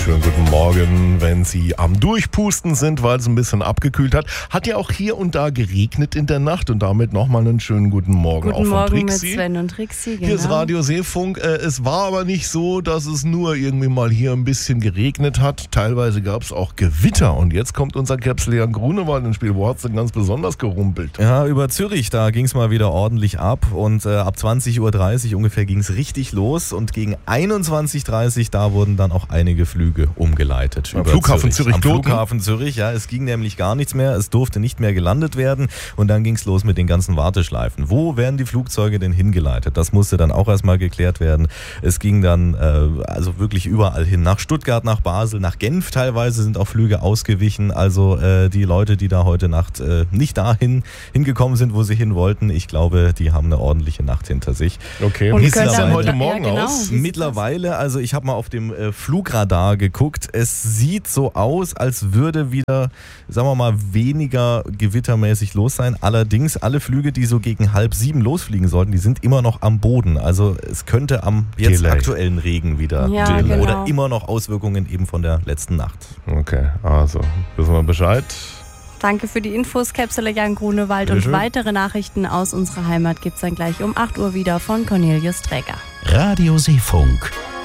schönen guten Morgen, wenn Sie am Durchpusten sind, weil es ein bisschen abgekühlt hat. Hat ja auch hier und da geregnet in der Nacht und damit nochmal einen schönen guten Morgen auch von Guten Morgen Trixi. mit Sven und Trixi, genau. Hier ist Radio Seefunk. Es war aber nicht so, dass es nur irgendwie mal hier ein bisschen geregnet hat. Teilweise gab es auch Gewitter und jetzt kommt unser Capsleon Grunewald ins Spiel. Wo hat es denn ganz besonders gerumpelt? Ja, über Zürich, da ging es mal wieder ordentlich ab und ab 20.30 Uhr ungefähr ging es richtig los und gegen 21.30 Uhr, da wurden dann auch einige Flüge umgeleitet. Am Flughafen Zürich. Am Flughafen Zürich, ja, es ging nämlich gar nichts mehr, es durfte nicht mehr gelandet werden und dann ging es los mit den ganzen Warteschleifen. Wo werden die Flugzeuge denn hingeleitet? Das musste dann auch erstmal geklärt werden. Es ging dann also wirklich überall hin, nach Stuttgart, nach Basel, nach Genf teilweise sind auch Flüge ausgewichen. Also die Leute, die da heute Nacht nicht dahin hingekommen sind, wo sie hin wollten, ich glaube, die haben eine ordentliche Nacht hinter sich. Okay, Und wie sieht es denn können heute dann- Morgen ja, genau. aus? Mittlerweile, also ich habe mal auf dem Flugradar geguckt, es sieht so aus, als würde wieder, sagen wir mal, weniger gewittermäßig los sein. Allerdings, alle Flüge, die so gegen 6:30 losfliegen sollten, die sind immer noch am Boden. Also es könnte am jetzt Delay. aktuellen Regen wieder Ja, genau. oder immer noch Auswirkungen eben von der letzten Nacht. Okay, also wissen wir Bescheid. Danke für die Infos, Capsleon Grunewald. Und Bitteschön. weitere Nachrichten aus unserer Heimat gibt es dann gleich um 8 Uhr wieder von Cornelius Träger. Radio Seefunk.